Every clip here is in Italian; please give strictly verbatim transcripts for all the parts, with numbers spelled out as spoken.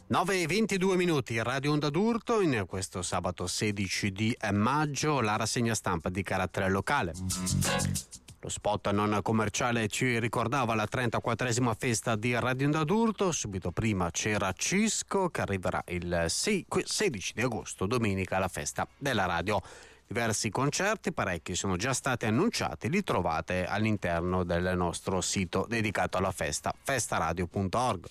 nove e ventidue minuti, Radio Onda d'Urto, in questo sabato sedici di maggio, la rassegna stampa di carattere locale. Lo spot non commerciale ci ricordava la trentaquattresima festa di Radio Onda d'Urto. Subito prima c'era Cisco, che arriverà il sedici di agosto, domenica, alla festa della radio. Diversi concerti, parecchi sono già stati annunciati, li trovate all'interno del nostro sito dedicato alla festa, festaradio punto org.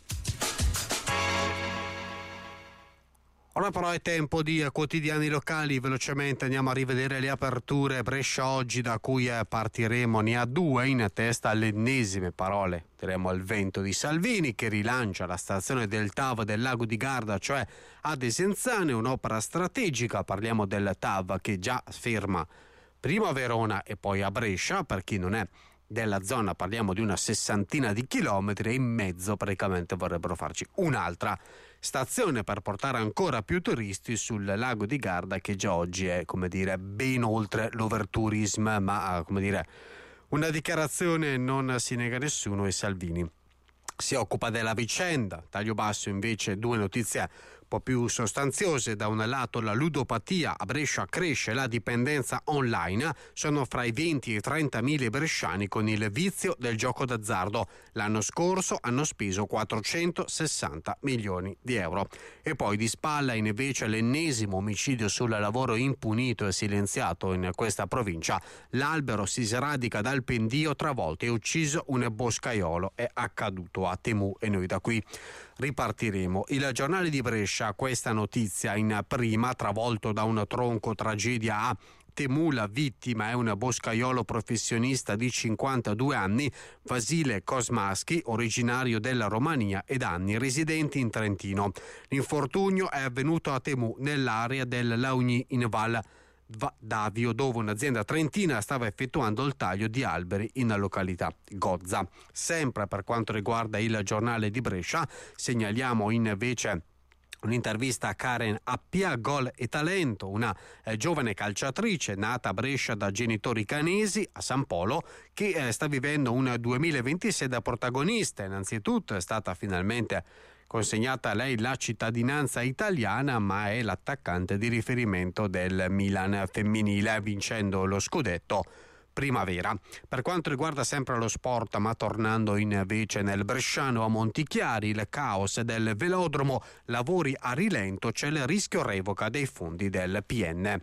Ora però è tempo di quotidiani locali. Velocemente andiamo a rivedere le aperture. Brescia Oggi, da cui partiremo, ne ha due, in testa alle ennesime parole, diremo al vento di Salvini, che rilancia la stazione del T A V del Lago di Garda, cioè a Desenzano, un'opera strategica. Parliamo del T A V che già ferma prima a Verona e poi a Brescia. Per chi non è della zona parliamo di una sessantina di chilometri, e in mezzo praticamente vorrebbero farci un'altra stazione per portare ancora più turisti sul Lago di Garda, che già oggi è, come dire, ben oltre l'overtourism, ma come dire, una dichiarazione non si nega nessuno, e Salvini si occupa della vicenda. Taglio basso invece due notizie un po' più sostanziose. Da un lato la ludopatia, a Brescia cresce la dipendenza online, sono fra i venti e i trenta mila bresciani con il vizio del gioco d'azzardo. L'anno scorso hanno speso quattrocentosessanta milioni di euro. E poi di spalla invece l'ennesimo omicidio sul lavoro impunito e silenziato in questa provincia. L'albero si sradica dal pendio, travolto e ucciso un boscaiolo, è accaduto a Temu, e noi da qui ripartiremo. Il giornale di Brescia, questa notizia in prima: travolto da un tronco, tragedia a Temu, la vittima è un boscaiolo professionista di cinquantadue anni, Vasile Kosmaschi, originario della Romania ed anni residenti in Trentino. L'infortunio è avvenuto a Temu, nell'area del Laugni in Val Davio, dove un'azienda trentina stava effettuando il taglio di alberi in località Gozza. Sempre per quanto riguarda il giornale di Brescia, segnaliamo invece un'intervista a Karen Appia, Gol e Talento, una eh, giovane calciatrice nata a Brescia da genitori canesi, a San Polo, che eh, sta vivendo un duemilaventisei da protagonista. Innanzitutto è stata finalmente consegnata a lei la cittadinanza italiana, ma è l'attaccante di riferimento del Milan femminile, vincendo lo scudetto primavera. Per quanto riguarda sempre lo sport, ma tornando invece nel bresciano, a Montichiari, il caos del velodromo, lavori a rilento, c'è il rischio revoca dei fondi del P N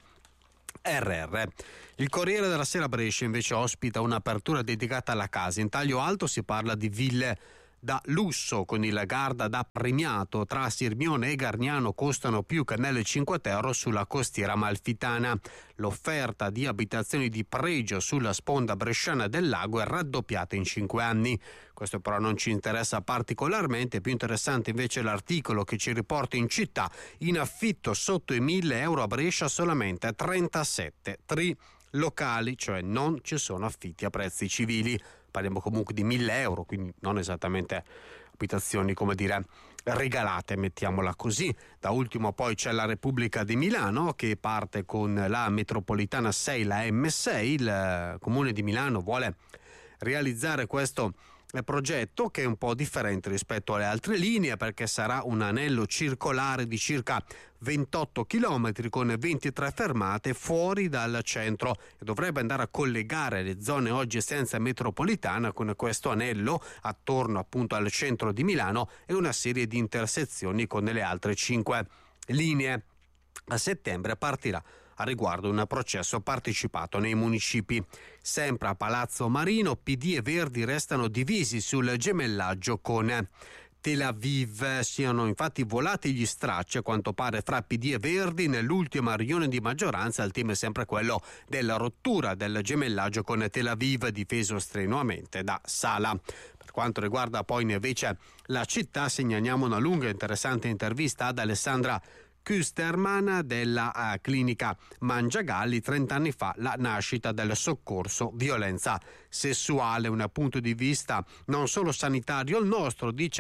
R R. Il Corriere della Sera Brescia invece ospita un'apertura dedicata alla casa. In taglio alto si parla di ville da lusso, con il Garda da premiato. Tra Sirmione e Gargnano costano più che nelle Cinque Terre sulla costiera amalfitana. L'offerta di abitazioni di pregio sulla sponda bresciana del lago è raddoppiata in cinque anni. Questo però non ci interessa particolarmente. Più interessante invece l'articolo che ci riporta in città: in affitto sotto i mille euro a Brescia solamente trentasette tri locali, cioè non ci sono affitti a prezzi civili. Parliamo comunque di mille euro, quindi non esattamente abitazioni, come dire, regalate, mettiamola così. Da ultimo poi c'è la Repubblica di Milano, che parte con la metropolitana sei, la M sei. Il Comune di Milano vuole realizzare questo progetto, che è un po' differente rispetto alle altre linee, perché sarà un anello circolare di circa ventotto chilometri con ventitré fermate fuori dal centro, e dovrebbe andare a collegare le zone oggi senza metropolitana con questo anello attorno appunto al centro di Milano, e una serie di intersezioni con le altre cinque linee. A settembre partirà a riguardo un processo partecipato nei municipi. Sempre a Palazzo Marino, P D e Verdi restano divisi sul gemellaggio con Tel Aviv. Siano infatti volati gli stracci, a quanto pare, fra P D e Verdi nell'ultima riunione di maggioranza. Il tema è sempre quello della rottura del gemellaggio con Tel Aviv, difeso strenuamente da Sala. Per quanto riguarda poi invece la città, segnaliamo una lunga e interessante intervista ad Alessandra Kusterman della uh, clinica Mangiagalli. Trent'anni fa la nascita del soccorso violenza sessuale, un punto di vista non solo sanitario il nostro, dice la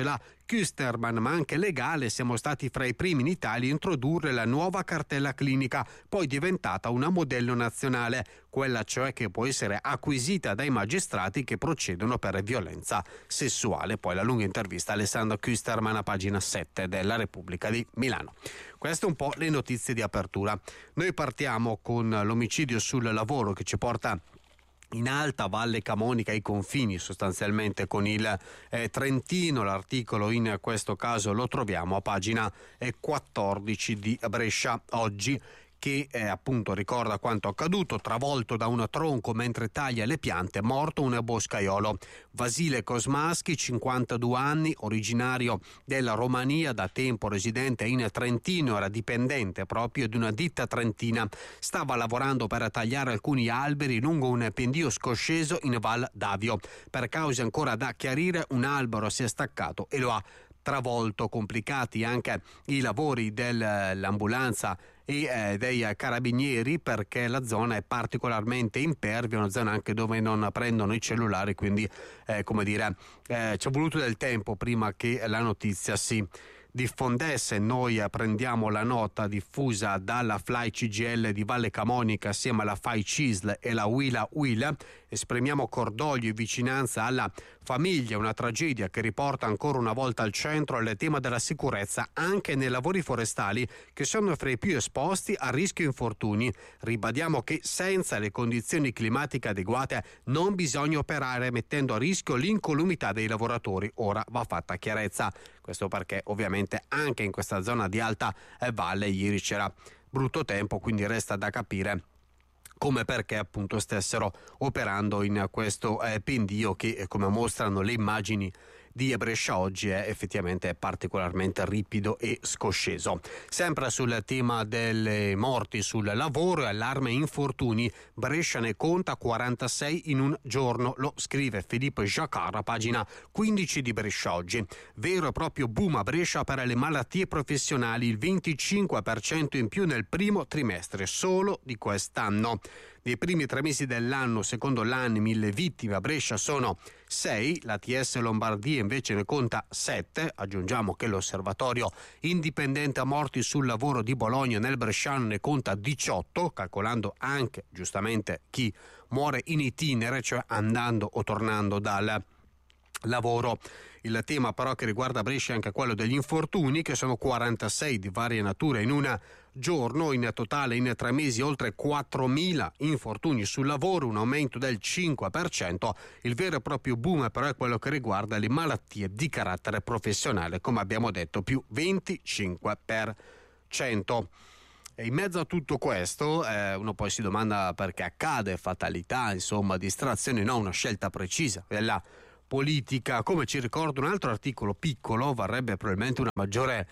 Küsterman ma anche legale siamo stati fra i primi in Italia a introdurre la nuova cartella clinica, poi diventata una modello nazionale, quella cioè che può essere acquisita dai magistrati che procedono per violenza sessuale. Poi la lunga intervista a Alessandro Küsterman a pagina sette della Repubblica di Milano. Queste un po' le notizie di apertura. Noi partiamo con l'omicidio sul lavoro che ci porta in Alta Valle Camonica, ai confini sostanzialmente con il eh, Trentino. L'articolo in questo caso lo troviamo a pagina eh, quattordici di Brescia Oggi, che eh, appunto ricorda quanto accaduto. Travolto da un tronco mentre taglia le piante, morto un boscaiolo. Vasile Kosmaschi, cinquantadue anni, originario della Romania, da tempo residente in Trentino, era dipendente proprio di una ditta trentina. Stava lavorando per tagliare alcuni alberi lungo un pendio scosceso in Val d'Avio. Per cause ancora da chiarire, un albero si è staccato e lo ha travolto. Complicati anche i lavori dell'ambulanza e eh, dei carabinieri, perché la zona è particolarmente impervia, una zona anche dove non prendono i cellulari, quindi eh, come dire eh, ci è voluto del tempo prima che la notizia si diffondesse. Noi prendiamo la nota diffusa dalla F L A I C G I L di Valle Camonica assieme alla F A I C I S L e la Huila Huila. Esprimiamo cordoglio e vicinanza alla famiglia, una tragedia che riporta ancora una volta al centro il tema della sicurezza anche nei lavori forestali, che sono fra i più esposti a rischio infortuni. Ribadiamo che senza le condizioni climatiche adeguate non bisogna operare mettendo a rischio l'incolumità dei lavoratori. Ora va fatta chiarezza. Questo perché ovviamente anche in questa zona di alta valle ieri c'era brutto tempo, quindi resta da capire come perché appunto stessero operando in questo eh, pendio che, eh, come mostrano le immagini di Brescia Oggi, è effettivamente particolarmente ripido e scosceso. Sempre sul tema delle morti sul lavoro e allarme infortuni, Brescia ne conta quarantasei in un giorno, lo scrive Filippo Jacquard a pagina quindici di Brescia Oggi. Vero e proprio boom a Brescia per le malattie professionali, il venticinque per cento in più nel primo trimestre solo di quest'anno. Nei primi tre mesi dell'anno, secondo l'ANMI, le vittime a Brescia sono sei, l'A T S Lombardia invece ne conta sette. Aggiungiamo che l'Osservatorio Indipendente a Morti sul Lavoro di Bologna nel bresciano ne conta diciotto, calcolando anche giustamente chi muore in itinere, cioè andando o tornando dal lavoro. Il tema però che riguarda Brescia è anche quello degli infortuni, che sono quarantasei di varie nature in un giorno. In totale in tre mesi oltre quattromila infortuni sul lavoro, un aumento del cinque per cento. Il vero e proprio boom però è quello che riguarda le malattie di carattere professionale, come abbiamo detto più venticinque per cento. E in mezzo a tutto questo eh, uno poi si domanda perché accade, fatalità, insomma distrazioni, no, una scelta precisa della politica. Come ci ricorda un altro articolo piccolo, varrebbe probabilmente una maggiore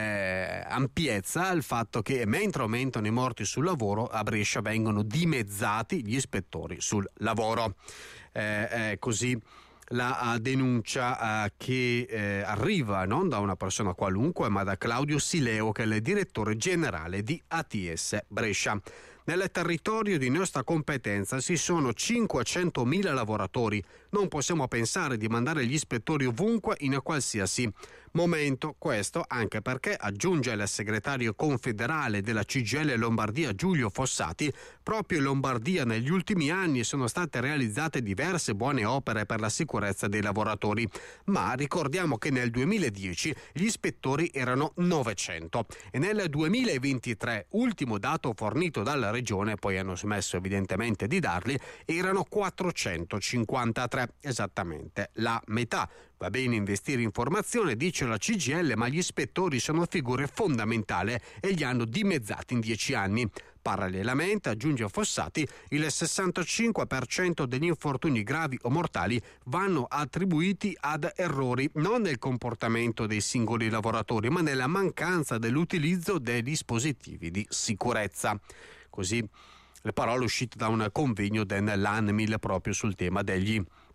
eh, ampiezza il fatto che mentre aumentano i morti sul lavoro, a Brescia vengono dimezzati gli ispettori sul lavoro. Eh, eh, così la denuncia eh, che eh, arriva non da una persona qualunque, ma da Claudio Sileo, che è il direttore generale di A T S Brescia. Nel territorio di nostra competenza ci sono cinquecentomila lavoratori. Non possiamo pensare di mandare gli ispettori ovunque in qualsiasi momento. Questo anche perché, aggiunge il segretario confederale della C G I L Lombardia Giulio Fossati, proprio in Lombardia negli ultimi anni sono state realizzate diverse buone opere per la sicurezza dei lavoratori, ma ricordiamo che nel duemiladieci gli ispettori erano novecento e nel duemilaventitré, ultimo dato fornito dalla regione, poi hanno smesso evidentemente di darli, erano quattrocentocinquantatré, esattamente la metà. Va bene investire in formazione, dice la C G I L, ma gli ispettori sono figure fondamentali e li hanno dimezzati in dieci anni. Parallelamente, aggiunge Fossati, il sessantacinque per cento degli infortuni gravi o mortali vanno attribuiti ad errori non nel comportamento dei singoli lavoratori, ma nella mancanza dell'utilizzo dei dispositivi di sicurezza. Così le parole uscite da un convegno dell'ANMIL proprio sul tema degli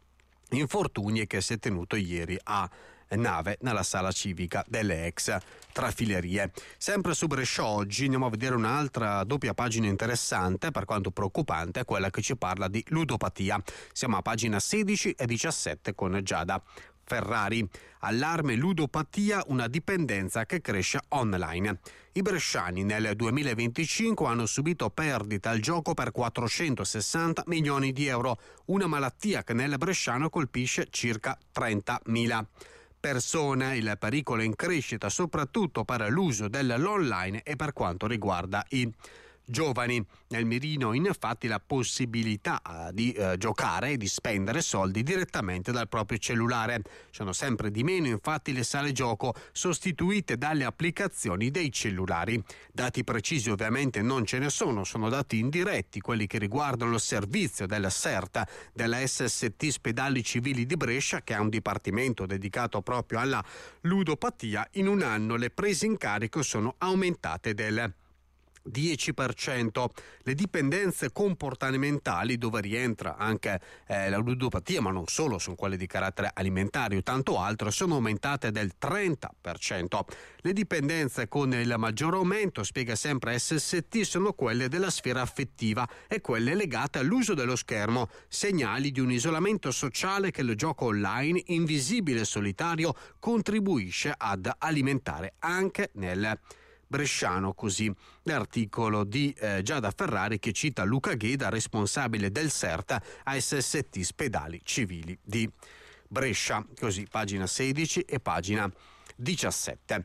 infortuni che si è tenuto ieri a Nave, nella sala civica delle ex Trafilerie. Sempre su Brescia Oggi andiamo a vedere un'altra doppia pagina interessante, per quanto preoccupante, quella che ci parla di ludopatia. Siamo a pagina sedici e diciassette con Giada Ferrari. Allarme ludopatia, una dipendenza che cresce online. I bresciani nel duemilaventicinque hanno subito perdita al gioco per quattrocentosessanta milioni di euro, una malattia che nel bresciano colpisce circa trentamila persone. Il pericolo è in crescita soprattutto per l'uso dell'online e per quanto riguarda i giovani. Nel mirino infatti la possibilità di eh, giocare e di spendere soldi direttamente dal proprio cellulare. Sono sempre di meno infatti le sale gioco sostituite dalle applicazioni dei cellulari. Dati precisi ovviamente non ce ne sono, sono dati indiretti, quelli che riguardano il servizio della SERTA, della S S T Spedali Civili di Brescia, che ha un dipartimento dedicato proprio alla ludopatia. In un anno le prese in carico sono aumentate del dieci per cento. Le dipendenze comportamentali, dove rientra anche eh, la ludopatia, ma non solo, sono quelle di carattere alimentare o tanto altro, sono aumentate del trenta per cento. Le dipendenze con il maggior aumento, spiega sempre S S T, sono quelle della sfera affettiva e quelle legate all'uso dello schermo, segnali di un isolamento sociale che il gioco online, invisibile e solitario, contribuisce ad alimentare anche nel bresciano. Così l'articolo di eh, Giada Ferrari, che cita Luca Gheda, responsabile del SERTA a S S T Spedali Civili di Brescia. Così pagina sedici e pagina diciassette.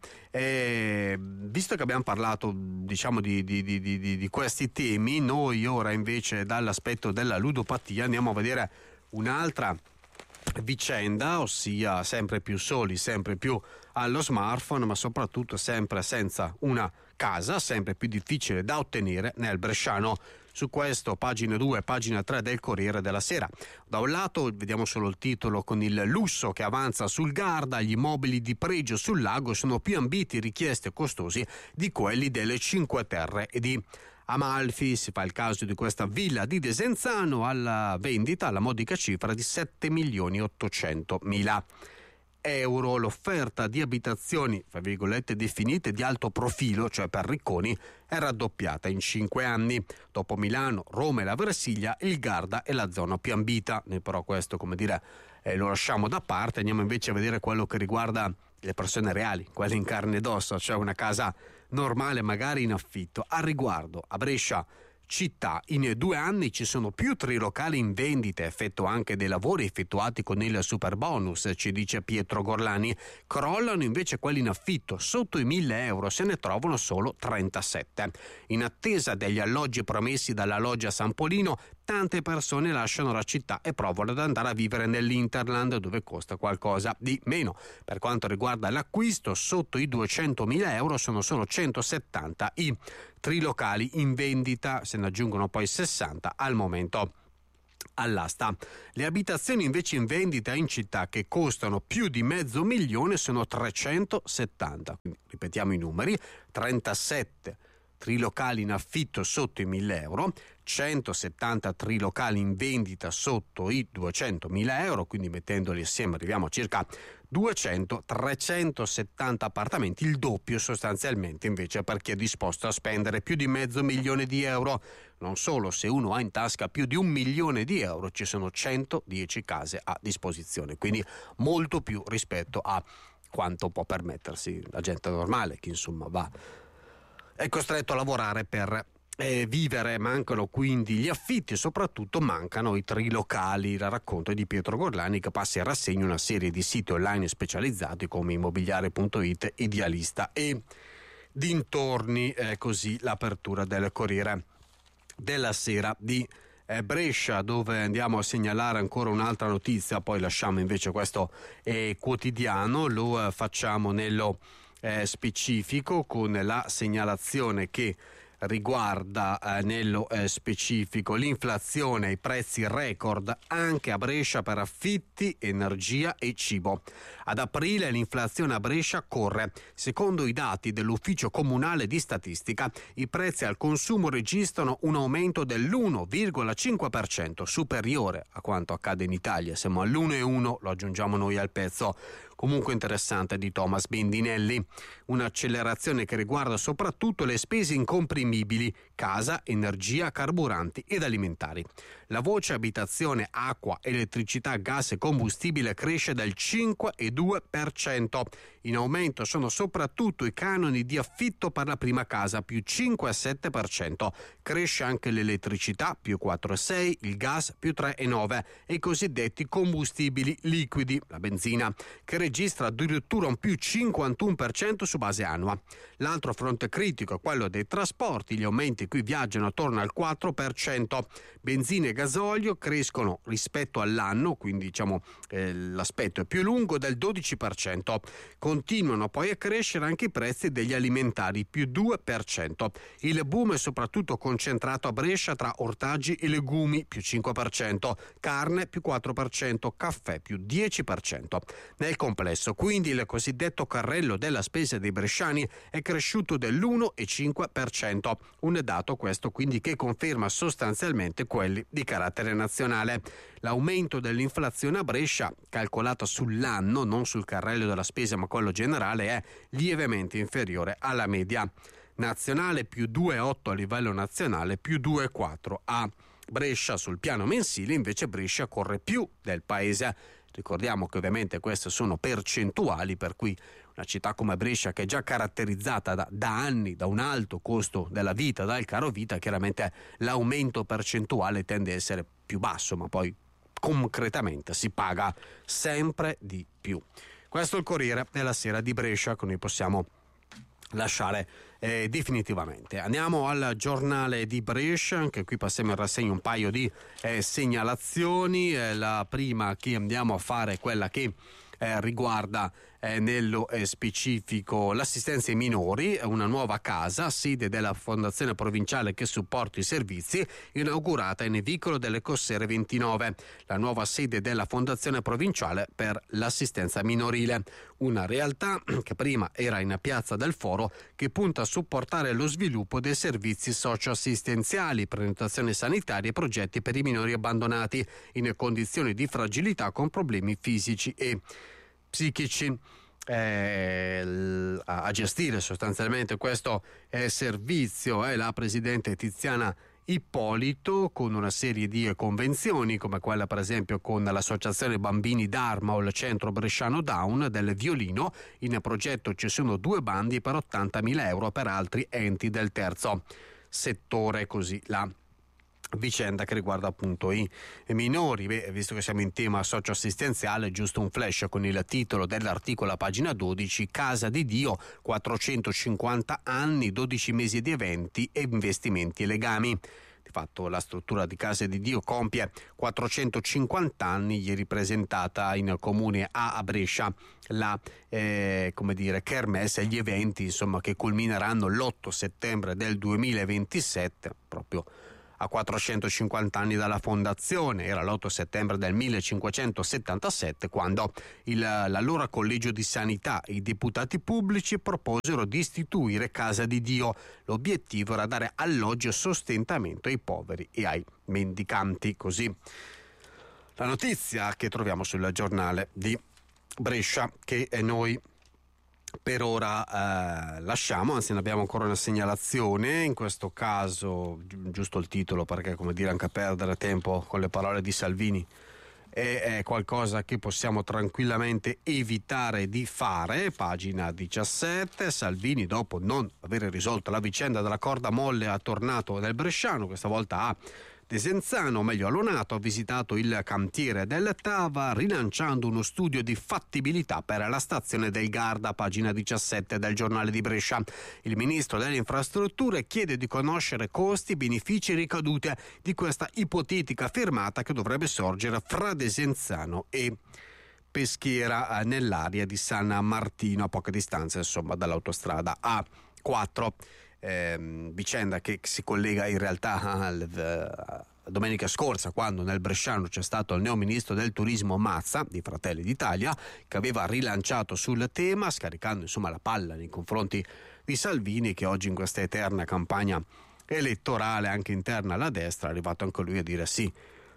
E, visto che abbiamo parlato diciamo di, di, di, di, di questi temi, noi ora invece dall'aspetto della ludopatia andiamo a vedere un'altra vicenda, ossia sempre più soli, sempre più allo smartphone, ma soprattutto sempre senza una casa, sempre più difficile da ottenere nel bresciano. Su questo pagina due, pagina tre del Corriere della Sera. Da un lato vediamo solo il titolo con il lusso che avanza sul Garda, gli immobili di pregio sul lago sono più ambiti, richiesti e costosi di quelli delle Cinque Terre e di Amalfi. Si fa il caso di questa villa di Desenzano alla vendita alla modica cifra di sette milioni ottocentomila euro. L'offerta di abitazioni, fra virgolette, definite di alto profilo, cioè per ricconi, è raddoppiata in cinque anni. Dopo Milano, Roma e la Versilia, il Garda è la zona più ambita. Noi però questo, come dire, eh, lo lasciamo da parte. Andiamo invece a vedere quello che riguarda le persone reali, quelle in carne ed ossa, cioè una casa normale magari in affitto. Al riguardo, a Brescia città, in due anni ci sono più trilocali in vendita, effetto anche dei lavori effettuati con il super bonus, ci dice Pietro Gorlani. Crollano invece quelli in affitto, sotto i mille euro se ne trovano solo trentasette. In attesa degli alloggi promessi dalla loggia San Polino, tante persone lasciano la città e provano ad andare a vivere nell'Interland, dove costa qualcosa di meno. Per quanto riguarda l'acquisto, sotto i duecentomila euro sono solo centosettanta i trilocali in vendita, se ne aggiungono poi sessanta al momento all'asta. Le abitazioni invece in vendita in città, che costano più di mezzo milione, sono trecentosettanta. Quindi, ripetiamo i numeri: trentasette trilocali in affitto sotto i mille euro, centosettanta trilocali in vendita sotto i duecentomila euro, quindi mettendoli assieme arriviamo a circa duecento trecentosettanta appartamenti, il doppio sostanzialmente invece per chi è disposto a spendere più di mezzo milione di euro. Non solo, se uno ha in tasca più di un milione di euro ci sono centodieci case a disposizione, quindi molto più rispetto a quanto può permettersi la gente normale, che insomma va è costretto a lavorare per eh, vivere. Mancano quindi gli affitti e soprattutto mancano i trilocali. Il racconto è di Pietro Gorlani, che passa in rassegna una serie di siti online specializzati come immobiliare punto it, Idealista e dintorni. Eh, così l'apertura del Corriere della Sera di eh, Brescia, dove andiamo a segnalare ancora un'altra notizia, poi lasciamo invece questo eh, quotidiano, lo eh, facciamo nello Eh, specifico con la segnalazione che riguarda eh, nello eh, specifico l'inflazione e i prezzi record anche a Brescia per affitti, energia e cibo. Ad aprile l'inflazione a Brescia corre. Secondo i dati dell'Ufficio Comunale di Statistica, i prezzi al consumo registrano un aumento dell'uno virgola cinque per cento, superiore a quanto accade in Italia. Siamo all'uno virgola uno, lo aggiungiamo noi al pezzo. comunque interessante di Thomas Bendinelli. Un'accelerazione che riguarda soprattutto le spese incomprimibili, casa, energia, carburanti ed alimentari. La voce abitazione, acqua, elettricità, gas e combustibile cresce del cinque virgola due per cento. In aumento sono soprattutto i canoni di affitto per la prima casa, più cinque virgola sette per cento. Cresce anche l'elettricità, più quattro virgola sei per cento, il gas, più tre virgola nove per cento e i cosiddetti combustibili liquidi, la benzina, che registra addirittura un più cinquantuno per cento su base annua. L'altro fronte critico è quello dei trasporti, gli aumenti qui viaggiano attorno al quattro per cento. Benzina e gasolio crescono rispetto all'anno, quindi diciamo eh, l'aspetto è più lungo, del dodici per cento. Continuano poi a crescere anche i prezzi degli alimentari, più due per cento. Il boom è soprattutto concentrato a Brescia tra ortaggi e legumi, più cinque per cento, carne più quattro per cento, caffè più dieci per cento. Nel complesso, quindi, il cosiddetto carrello della spesa dei bresciani è cresciuto dell'uno virgola cinque per cento, un dato questo quindi che conferma sostanzialmente quelli di carattere nazionale. L'aumento dell'inflazione a Brescia, calcolato sull'anno, non sul carrello della spesa ma quello generale, è lievemente inferiore alla media nazionale, più due virgola otto a livello nazionale, più due virgola quattro a Brescia. Sul piano mensile invece Brescia corre più del paese. Ricordiamo che ovviamente queste sono percentuali, per cui una città come Brescia, che è già caratterizzata da, da anni da un alto costo della vita, dal caro vita, chiaramente l'aumento percentuale tende a essere più basso, ma poi concretamente si paga sempre di più. Questo è il Corriere della Sera di Brescia, che noi possiamo lasciare eh, definitivamente. Andiamo al Giornale di Brescia, anche qui passiamo in rassegna un paio di eh, segnalazioni. Eh, la prima che andiamo a fare è quella che eh, riguarda eh, nello eh, specifico l'assistenza ai minori, una nuova casa, sede della Fondazione Provinciale che supporta i servizi, inaugurata in Vicolo delle Cossere ventinove, la nuova sede della Fondazione Provinciale per l'assistenza minorile, una realtà che prima era in Piazza del Foro, che punta a supportare lo sviluppo dei servizi socioassistenziali, prenotazioni sanitarie e progetti per i minori abbandonati in condizioni di fragilità con problemi fisici e psichici. Eh, a gestire sostanzialmente questo eh, servizio è la presidente Tiziana Ippolito, con una serie di convenzioni come quella per esempio con l'associazione Bambini Dharma o il centro bresciano Down del violino. In progetto ci sono due bandi per ottantamila euro per altri enti del terzo settore, così la vicenda che riguarda appunto i minori. Beh, visto che siamo in tema socioassistenziale, giusto un flash con il titolo dell'articolo a pagina dodici: Casa di Dio, quattrocentocinquanta anni, dodici mesi di eventi e investimenti e legami. Di fatto la struttura di Casa di Dio compie quattrocentocinquanta anni, ieri presentata in comune a Brescia la eh, come dire kermesse, gli eventi insomma che culmineranno l'otto settembre del duemilaventisette, proprio a quattrocentocinquanta anni dalla fondazione. Era l'otto settembre del millecinquecentosettantasette quando il, l'allora Collegio di Sanità e i deputati pubblici proposero di istituire Casa di Dio. L'obiettivo era dare alloggio e sostentamento ai poveri e ai mendicanti. Così la notizia che troviamo sul Giornale di Brescia, che noi per ora eh, lasciamo, anzi ne abbiamo ancora una segnalazione, in questo caso gi- giusto il titolo, perché come dire anche perdere tempo con le parole di Salvini è, è qualcosa che possiamo tranquillamente evitare di fare. Pagina diciassette: Salvini, dopo non aver risolto la vicenda della corda molle, ha tornato nel bresciano, questa volta a Desenzano, o meglio a Lonato. Ha visitato il cantiere del Tava, rilanciando uno studio di fattibilità per la stazione del Garda. Pagina diciassette del Giornale di Brescia. Il ministro delle infrastrutture chiede di conoscere costi, benefici e ricadute di questa ipotetica fermata che dovrebbe sorgere fra Desenzano e Peschiera, nell'area di San Martino, a poca distanza insomma dall'autostrada A quattro. Eh, vicenda che si collega in realtà al, a domenica scorsa, quando nel bresciano c'è stato il neo ministro del turismo Mazza di Fratelli d'Italia, che aveva rilanciato sul tema, scaricando insomma la palla nei confronti di Salvini, che oggi in questa eterna campagna elettorale anche interna alla destra è arrivato anche lui a dire sì,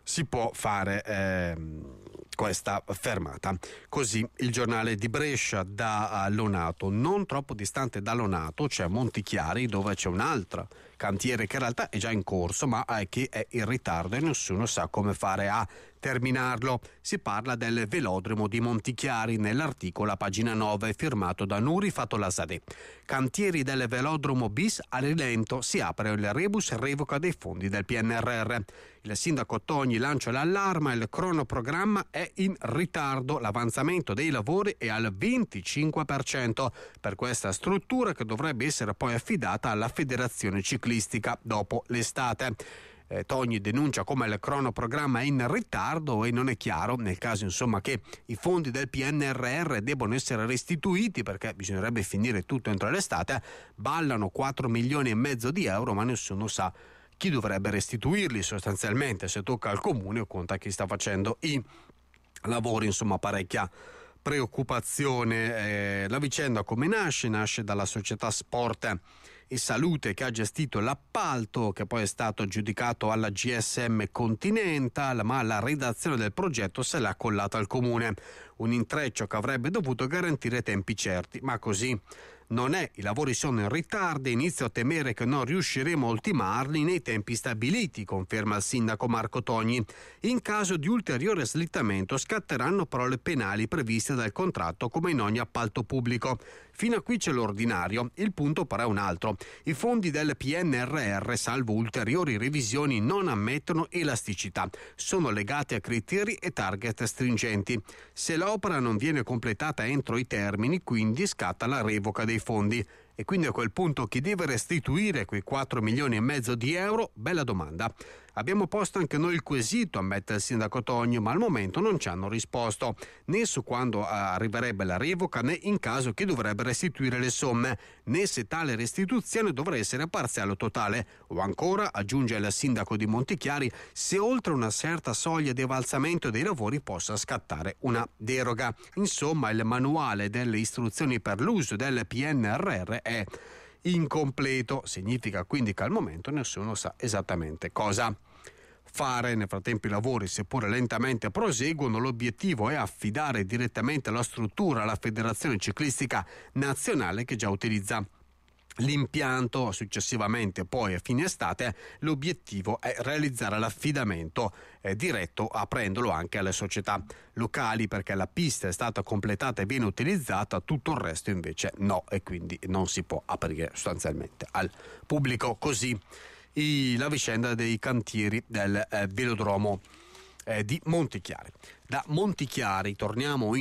si può fare eh, questa fermata. Così il giornale di Brescia. Da Lonato, non troppo distante da Lonato, c'è Montichiari, dove c'è un'altra cantiere che in realtà è già in corso, ma è che è in ritardo e nessuno sa come fare a terminarlo. Si parla del velodromo di Montichiari, nell'articolo a pagina nove firmato da Nuri Fatolazadeh. Cantieri del velodromo bis a rilento, si apre il rebus revoca dei fondi del P N R R. Il sindaco Togni lancia l'allarme, il cronoprogramma è in ritardo, l'avanzamento dei lavori è al venticinque per cento per questa struttura che dovrebbe essere poi affidata alla federazione ciclistica dopo l'estate. Eh, Togni denuncia come il cronoprogramma è in ritardo e non è chiaro, nel caso insomma che i fondi del P N R R debbano essere restituiti, perché bisognerebbe finire tutto entro l'estate. Ballano quattro milioni e mezzo di euro, ma nessuno sa chi dovrebbe restituirli sostanzialmente, se tocca al comune o conta chi sta facendo i lavori. Insomma, parecchia preoccupazione. Eh, la vicenda come nasce? Nasce dalla società Sport e Salute che ha gestito l'appalto, che poi è stato aggiudicato alla G S M Continental, ma la redazione del progetto se l'ha collata al comune. Un intreccio che avrebbe dovuto garantire tempi certi, ma così non è. I lavori sono in ritardo e inizio a temere che non riusciremo a ultimarli nei tempi stabiliti, conferma il sindaco Marco Togni. In caso di ulteriore slittamento scatteranno parole penali previste dal contratto come in ogni appalto pubblico. Fino a qui c'è l'ordinario, il punto però è un altro. I fondi del P N R R, salvo ulteriori revisioni, non ammettono elasticità. Sono legati a criteri e target stringenti. Se l'opera non viene completata entro i termini, quindi scatta la revoca dei fondi. E quindi a quel punto chi deve restituire quei quattro milioni e mezzo di euro? Bella domanda. Abbiamo posto anche noi il quesito, ammette il sindaco Togni, ma al momento non ci hanno risposto, né su quando arriverebbe la revoca, né in caso chi dovrebbe restituire le somme, né se tale restituzione dovrà essere parziale o totale, o ancora, aggiunge il sindaco di Montichiari, se oltre una certa soglia di avanzamento dei lavori possa scattare una deroga. Insomma, il manuale delle istruzioni per l'uso del P N R R è incompleto, significa quindi che al momento nessuno sa esattamente cosa fare. Nel frattempo i lavori, seppure lentamente, proseguono. L'obiettivo è affidare direttamente la struttura alla Federazione Ciclistica Nazionale, che già utilizza l'impianto. Successivamente, poi a fine estate, l'obiettivo è realizzare l'affidamento eh, diretto, aprendolo anche alle società locali, perché la pista è stata completata e viene utilizzata, tutto il resto invece no, e quindi non si può aprire sostanzialmente al pubblico. Così i, la vicenda dei cantieri del eh, velodromo eh, di Montichiari. Da Montichiari torniamo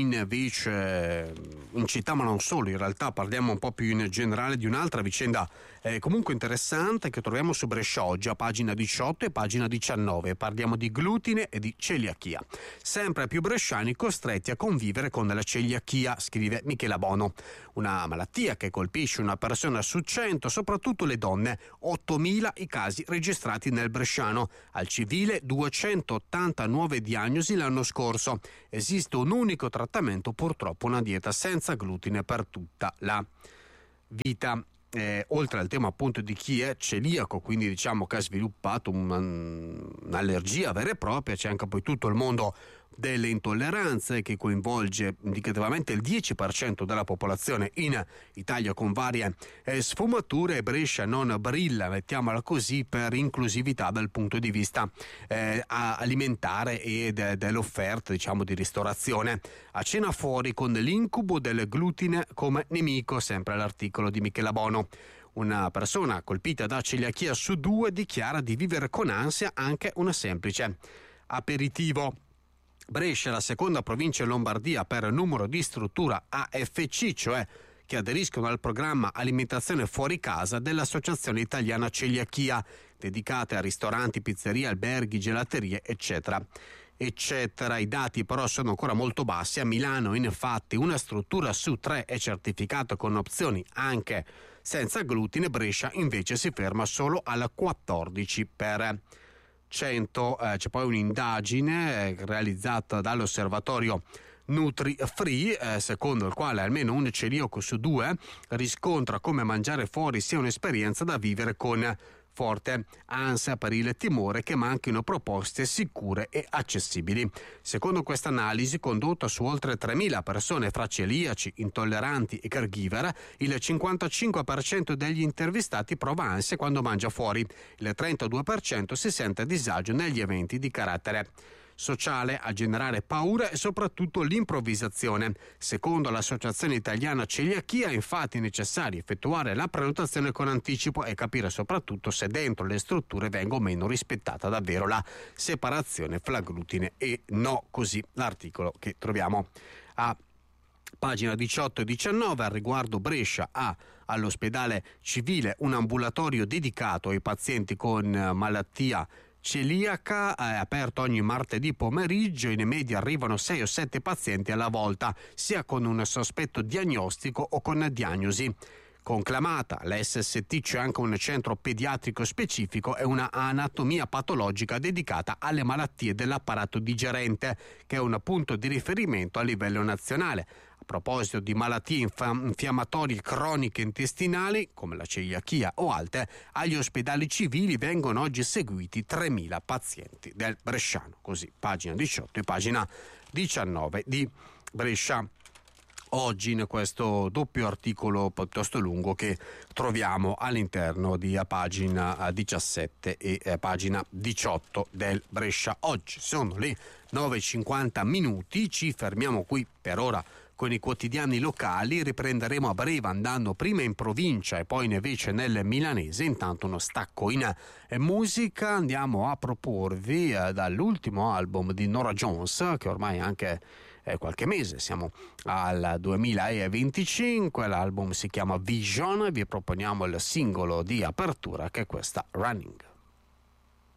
invece in città, ma non solo, in realtà parliamo un po' più in generale di un'altra vicenda eh, comunque interessante che troviamo su Brescia Oggi a pagina diciotto e pagina diciannove. Parliamo di glutine e di celiachia. Sempre più bresciani costretti a convivere con la celiachia, scrive Michela Bono. Una malattia che colpisce una persona su cento, soprattutto le donne. ottomila i casi registrati nel bresciano. Al civile duecentottanta nuove diagnosi l'anno scorso. Esiste un unico trattamento, purtroppo una dieta senza glutine per tutta la vita. Eh, oltre al tema appunto di chi è celiaco, quindi diciamo che ha sviluppato una, un'allergia vera e propria, c'è anche poi tutto il mondo delle intolleranze che coinvolge indicativamente il dieci per cento della popolazione in Italia, con varie eh, sfumature. Brescia non brilla, mettiamola così, per inclusività dal punto di vista eh, alimentare e de- dell'offerta, diciamo, di ristorazione. A cena fuori con l'incubo del glutine come nemico, sempre l'articolo di Michela Bono. Una persona colpita da celiachia su due dichiara di vivere con ansia anche una semplice aperitivo. Brescia è la seconda provincia in Lombardia per numero di struttura A F C, cioè che aderiscono al programma alimentazione fuori casa dell'Associazione Italiana Celiachia, dedicate a ristoranti, pizzerie, alberghi, gelaterie, eccetera. eccetera. I dati però sono ancora molto bassi. A Milano, infatti, una struttura su tre è certificata con opzioni anche senza glutine. Brescia invece si ferma solo al quattordici per cento. Eh, c'è poi un'indagine eh, realizzata dall'osservatorio Nutri Free, eh, secondo il quale almeno un celiaco su due riscontra come mangiare fuori sia un'esperienza da vivere con forte ansia per il timore che manchino proposte sicure e accessibili. Secondo questa analisi condotta su oltre tremila persone fra celiaci, intolleranti e caregiver, il cinquantacinque per cento degli intervistati prova ansia quando mangia fuori, il trentadue per cento si sente a disagio negli eventi di carattere sociale. A generare paura e soprattutto l'improvvisazione. Secondo l'Associazione Italiana Celiachia è infatti necessario effettuare la prenotazione con anticipo e capire soprattutto se dentro le strutture venga o meno rispettata davvero la separazione fra glutine e no, così l'articolo che troviamo a pagina diciotto e diciannove. Al riguardo Brescia ha all'ospedale civile un ambulatorio dedicato ai pazienti con malattia celiaca, è aperto ogni martedì pomeriggio. In media arrivano sei o sette pazienti alla volta, sia con un sospetto diagnostico o con diagnosi conclamata. L'S S T c'è anche un centro pediatrico specifico e una anatomia patologica dedicata alle malattie dell'apparato digerente, che è un punto di riferimento a livello nazionale. A proposito di malattie infiammatorie croniche intestinali, come la celiachia o altre, agli ospedali civili vengono oggi seguiti tremila pazienti del bresciano. Così, pagina diciotto e pagina diciannove di Brescia Oggi, in questo doppio articolo piuttosto lungo che troviamo all'interno di pagina diciassette e eh, pagina diciotto del Brescia Oggi. Sono le nove e cinquanta minuti, ci fermiamo qui per ora con i quotidiani locali, riprenderemo a breve andando prima in provincia e poi invece nel milanese. Intanto uno stacco in eh, musica, andiamo a proporvi eh, dall'ultimo album di Norah Jones, che ormai anche eh, qualche mese, siamo al duemilaventicinque, l'album si chiama Vision, vi proponiamo il singolo di apertura che è questa, Running.